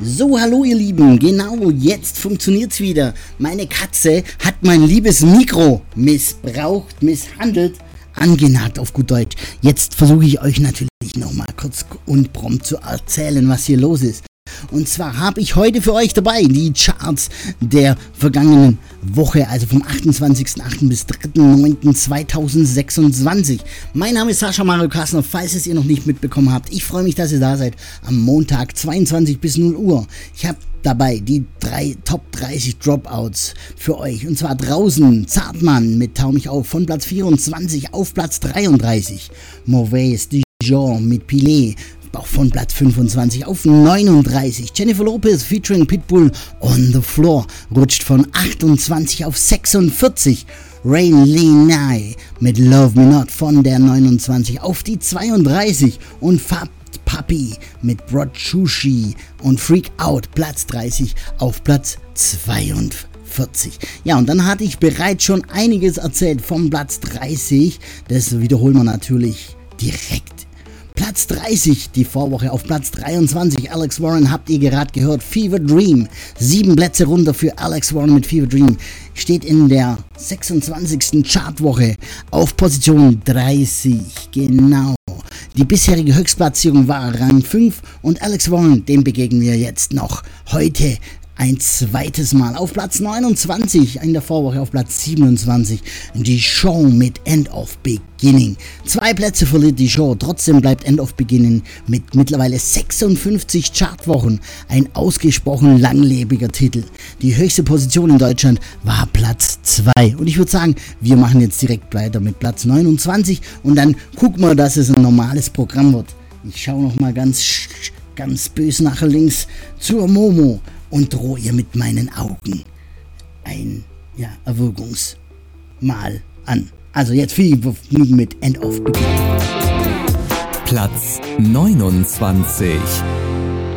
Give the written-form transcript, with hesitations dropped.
So, hallo ihr Lieben, genau, jetzt funktioniert's wieder. Meine Katze hat mein liebes Mikro missbraucht, misshandelt, angenagt auf gut Deutsch. Jetzt versuche ich euch natürlich nochmal kurz und prompt zu erzählen, was hier los ist. Und zwar habe ich heute für euch dabei die Charts der vergangenen Woche, also vom 28.08. bis 3.09.2026. Mein Name ist Sascha Mario Kassner, falls es ihr noch nicht mitbekommen habt. Ich freue mich, dass ihr da seid am Montag 22 bis 0 Uhr. Ich habe dabei die Top 30 Dropouts für euch. Und zwar draußen Zartmann mit Tau mich auf von Platz 24 auf Platz 33. Mauvais Dijon mit Pilet auch von Platz 25 auf 39. Jennifer Lopez featuring Pitbull On The Floor rutscht von 28 auf 46. Rain Lenai mit Love Me Not von der 29 auf die 32 und Fab Papi mit Brochushi und Freak Out Platz 30 auf Platz 42. Ja, und dann hatte ich bereits schon einiges erzählt vom Platz 30. Das wiederholen wir natürlich direkt. Platz 30, die Vorwoche auf Platz 23, Alex Warren, habt ihr gerade gehört, Fever Dream, 7 Plätze runter für Alex Warren mit Fever Dream, steht in der 26. Chartwoche auf Position 30, genau. Die bisherige Höchstplatzierung war Rang 5 und Alex Warren, dem begegnen wir jetzt noch heute ein zweites Mal auf Platz 29, in der Vorwoche auf Platz 27, die Show mit End of Beginning. 2 Plätze verliert die Show, trotzdem bleibt End of Beginning mit mittlerweile 56 Chartwochen ein ausgesprochen langlebiger Titel. Die höchste Position in Deutschland war Platz 2 und ich würde sagen, wir machen jetzt direkt weiter mit Platz 29 und dann gucken wir, dass es ein normales Programm wird. Ich schaue noch mal ganz böse nach links zur Momo und drohe ihr mit meinen Augen ein Erwürgungsmal an. Also jetzt viel Vergnügen mit End of Beginning. Platz 29.